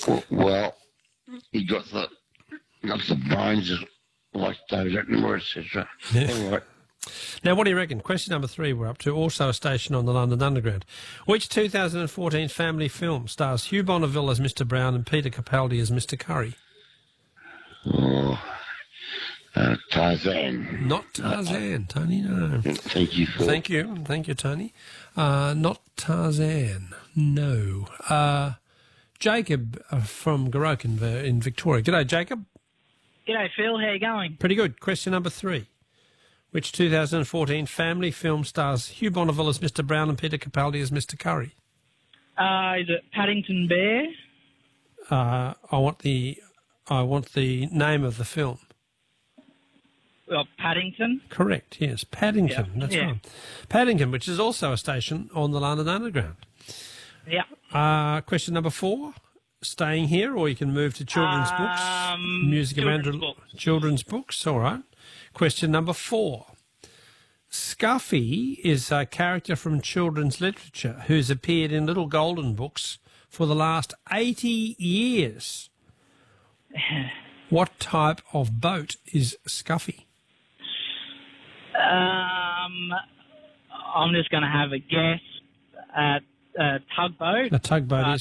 Well, he got the brains like David Attenborough, etc. Yeah. All right. Now, what do you reckon? Question number 3 we're up to, also a station on the London Underground. Which 2014 family film stars Hugh Bonneville as Mr. Brown and Peter Capaldi as Mr. Curry? Oh, Tarzan. Not Tarzan, Tony, no. Thank you, Phil. Thank you, Tony. Not Tarzan, no. Jacob from Goroke in Victoria. G'day, Jacob. G'day, Phil. How you going? Pretty good. Question number 3. Which 2014 family film stars Hugh Bonneville as Mr. Brown and Peter Capaldi as Mr. Curry? Is it Paddington Bear? I want the name of the film. Well, Paddington. Correct, yes. Paddington, Yeah. that's Yeah. right. Paddington, which is also a station on the London Underground. Yeah. Question number 4. Staying here, or you can move to children's books. Music of children's Andrew. books. Children's books, all right. Question number 4. Scuffy is a character from children's literature who's appeared in Little Golden Books for the last 80 years. What type of boat is Scuffy? I'm just going to have a guess at a tugboat. A tugboat is